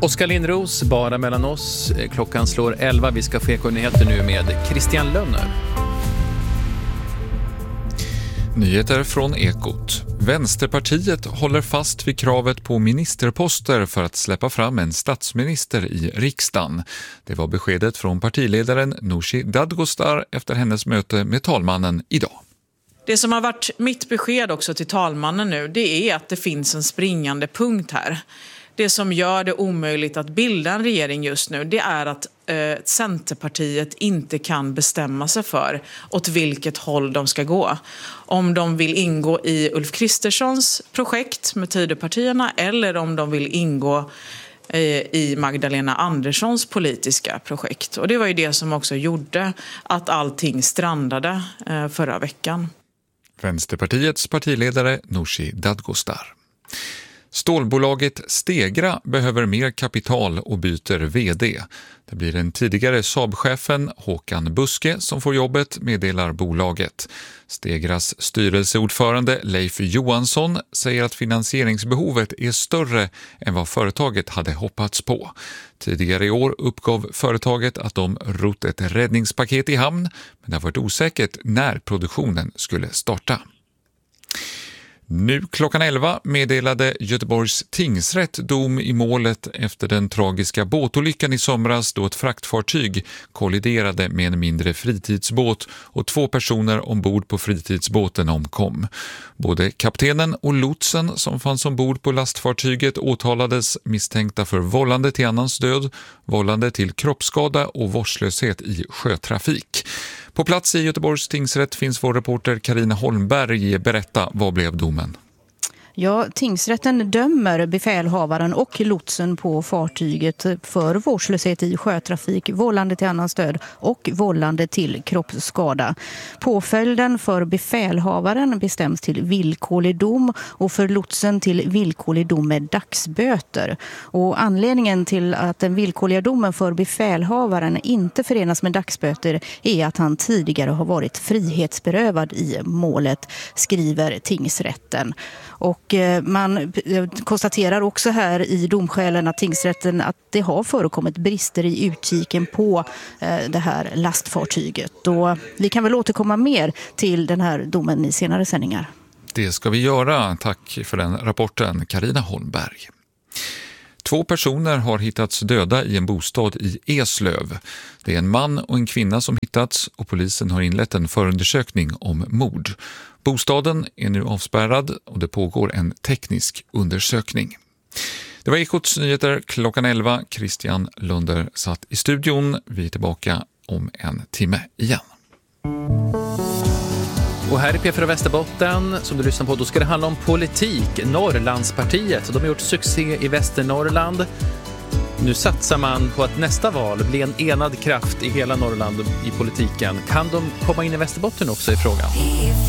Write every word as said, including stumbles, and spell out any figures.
Oskar Lindros, bara mellan oss. Klockan slår elva. Vi ska få Ekonyheter nu med Christian Lönner. Nyheter från Ekot. Vänsterpartiet håller fast vid kravet på ministerposter för att släppa fram en statsminister i riksdagen. Det var beskedet från partiledaren Nooshi Dadgostar efter hennes möte med talmannen idag. Det som har varit mitt besked också till talmannen nu, det är att det finns en springande punkt här. Det som gör det omöjligt att bilda en regering just nu, det är att eh, Centerpartiet inte kan bestämma sig för åt vilket håll de ska gå. Om de vill ingå i Ulf Kristerssons projekt med Tidöpartierna eller om de vill ingå eh, i Magdalena Anderssons politiska projekt. Och det var ju det som också gjorde att allting strandade eh, förra veckan. Vänsterpartiets partiledare Nooshi Dadgostar. Stålbolaget Stegra behöver mer kapital och byter vd. Det blir den tidigare Saab-chefen Håkan Buske som får jobbet, meddelar bolaget. Stegras styrelseordförande Leif Johansson säger att finansieringsbehovet är större än vad företaget hade hoppats på. Tidigare i år uppgav företaget att de rott ett räddningspaket i hamn, men det har varit osäkert när produktionen skulle starta. Nu klockan elva meddelade Göteborgs tingsrätt dom i målet efter den tragiska båtolyckan i somras då ett fraktfartyg kolliderade med en mindre fritidsbåt och två personer ombord på fritidsbåten omkom. Både kaptenen och lotsen som fanns ombord på lastfartyget åtalades misstänkta för vållande till annans död, vållande till kroppsskada och vårdslöshet i sjötrafik. På plats i Göteborgs tingsrätt finns vår reporter Carina Holmberg. Berätta, vad blev domen? Ja, tingsrätten dömer befälhavaren och lotsen på fartyget för vårdslöshet i sjötrafik, vållande till annans död och vållande till kroppsskada. Påföljden för befälhavaren bestäms till villkorlig dom och för lotsen till villkorlig dom med dagsböter. Och anledningen till att den villkorliga domen för befälhavaren inte förenas med dagsböter är att han tidigare har varit frihetsberövad i målet, skriver tingsrätten. Och man konstaterar också här i domskälen att tingsrätten att det har förekommit brister i utkiken på det här lastfartyget. Och vi kan väl återkomma mer till den här domen i senare sändningar. Det ska vi göra. Tack för den rapporten, Carina Holmberg. Två personer har hittats döda i en bostad i Eslöv. Det är en man och en kvinna som hittats och polisen har inlett en förundersökning om mord. Bostaden är nu avspärrad och det pågår en teknisk undersökning. Det var Ekots nyheter klockan elva. Christian Lunder satt i studion. Vi är tillbaka om en timme igen. Och här i P fyra Västerbotten, som du lyssnar på, då ska det handla om politik. Norrlandspartiet, de har gjort succé i Västernorrland. Nu satsar man på att nästa val blir en enad kraft i hela Norrland i politiken. Kan de komma in i Västerbotten också i frågan?